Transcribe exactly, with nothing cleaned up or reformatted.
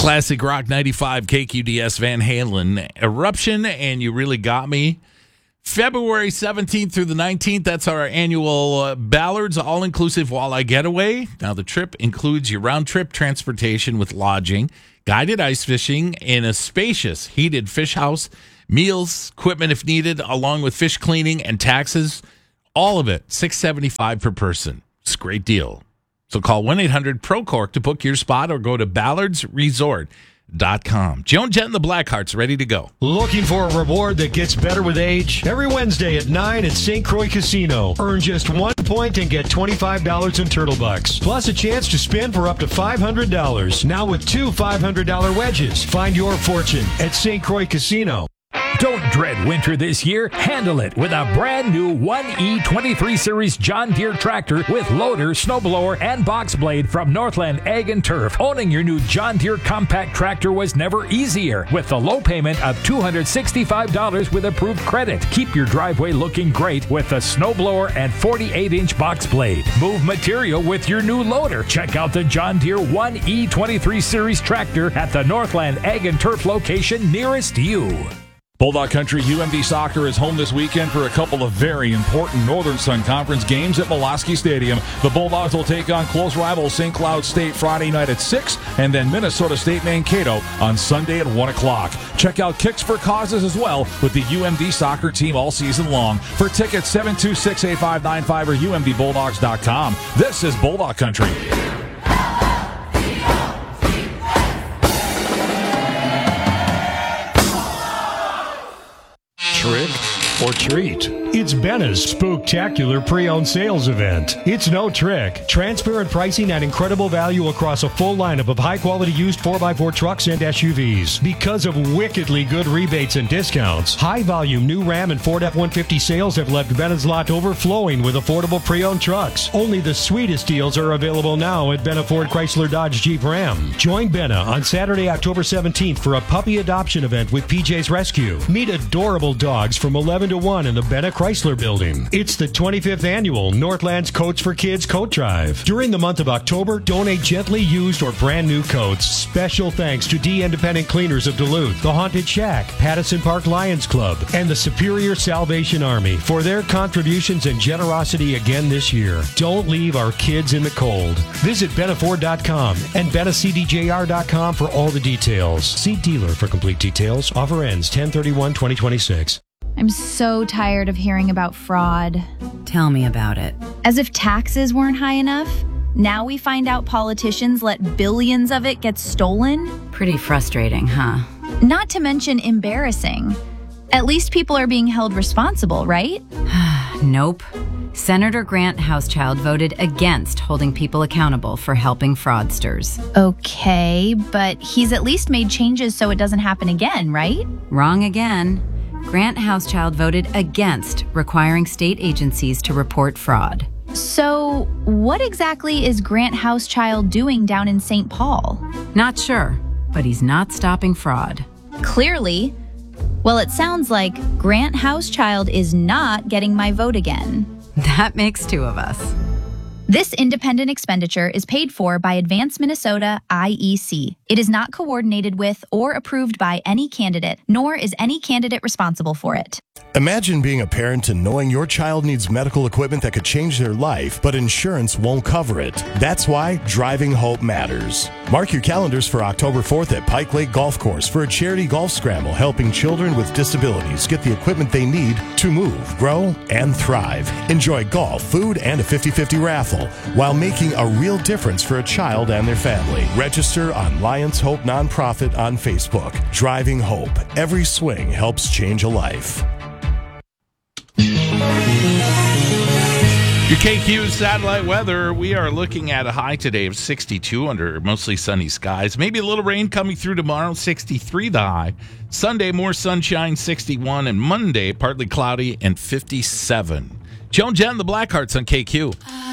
Classic Rock ninety-five K Q D S Van Halen. Eruption and You Really Got Me. February seventeenth through the nineteenth, that's our annual uh, Ballards All-Inclusive Walleye Getaway. Now, the trip includes your round-trip transportation with lodging, guided ice fishing in a spacious, heated fish house, meals, equipment if needed, along with fish cleaning and taxes. All of it, six hundred seventy-five dollars per person. It's a great deal. So call one eight hundred Pro Cork to book your spot or go to ballards resort dot com. Joan Jett and the Blackhearts ready to go. Looking for a reward that gets better with age? Every Wednesday at nine at Saint Croix Casino. Earn just one point and get twenty-five dollars in Turtle Bucks. Plus a chance to spin for up to five hundred dollars. Now with two five hundred dollars wedges. Find your fortune at Saint Croix Casino. Don't dread winter this year. Handle it with a brand new one E twenty-three Series John Deere tractor with loader, snowblower, and box blade from Northland Ag and Turf. Owning your new John Deere compact tractor was never easier with the low payment of two hundred sixty-five dollars with approved credit. Keep your driveway looking great with the snowblower and forty-eight inch box blade. Move material with your new loader. Check out the John Deere one E twenty-three Series tractor at the Northland Ag and Turf location nearest you. Bulldog Country U M D Soccer is home this weekend for a couple of very important Northern Sun Conference games at Pulaski Stadium. The Bulldogs will take on close rival Saint Cloud State Friday night at six, and then Minnesota State Mankato on Sunday at one o'clock. Check out Kicks for Causes as well with the U M D Soccer team all season long. For tickets, seven two six, eight five nine five or U M D Bulldogs dot com. This is Bulldog Country. Trick or treat? It's Benna's Spooktacular Pre-Owned Sales Event. It's no trick. Transparent pricing at incredible value across a full lineup of high-quality used four by four trucks and S U Vs. Because of wickedly good rebates and discounts, high-volume new Ram and Ford F one fifty sales have left Benna's lot overflowing with affordable pre-owned trucks. Only the sweetest deals are available now at Benna Ford Chrysler Dodge Jeep Ram. Join Benna on Saturday, October seventeenth for a puppy adoption event with P J's Rescue. Meet adorable dogs from eleven to one in the Benna Chrysler Building. It's the twenty-fifth annual Northlands Coats for Kids Coat Drive. During the month of October, donate gently used or brand new coats. Special thanks to D Independent Cleaners of Duluth, the Haunted Shack, Pattison Park Lions Club, and the Superior Salvation Army for their contributions and generosity again this year. Don't leave our kids in the cold. Visit Benna Ford dot com and Benna C D J R dot com for all the details. See dealer for complete details. Offer ends ten thirty-one twenty twenty-six. I'm so tired of hearing about fraud. Tell me about it. As if taxes weren't high enough, now we find out politicians let billions of it get stolen? Pretty frustrating, huh? Not to mention embarrassing. At least people are being held responsible, right? Nope. Senator Grant Housechild voted against holding people accountable for helping fraudsters. Okay, but he's at least made changes so it doesn't happen again, right? Wrong again. Grant Housechild voted against requiring state agencies to report fraud. So, what exactly is Grant Housechild doing down in Saint Paul? Not sure, but he's not stopping fraud. Clearly. Well, it sounds like Grant Housechild is not getting my vote again. That makes two of us. This independent expenditure is paid for by Advance Minnesota I E C. It is not coordinated with or approved by any candidate, nor is any candidate responsible for it. Imagine being a parent and knowing your child needs medical equipment that could change their life, but insurance won't cover it. That's why Driving Hope matters. Mark your calendars for October fourth at Pike Lake Golf Course for a charity golf scramble helping children with disabilities get the equipment they need to move, grow, and thrive. Enjoy golf, food, and a fifty-fifty raffle while making a real difference for a child and their family. Register on Lions Hope Nonprofit on Facebook. Driving Hope. Every swing helps change a life. Your K Q satellite weather, we are looking at a high today of sixty-two under mostly sunny skies. Maybe a little rain coming through tomorrow, sixty-three the high. Sunday, more sunshine, sixty-one. And Monday, partly cloudy and fifty-seven. Joan Jett and the Blackhearts on K Q.